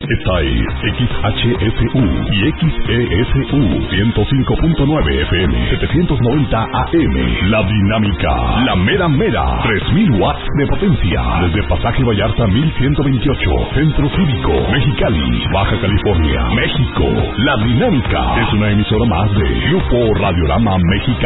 Esta es XHSU y XESU 105.9 FM, 790 AM. La Dinámica, la mera mera, 3000 watts de potencia. Desde Pasaje Vallarta 1128, Centro Cívico, Mexicali, Baja California, México. La Dinámica es una emisora más de Grupo Radiorama Mexicano.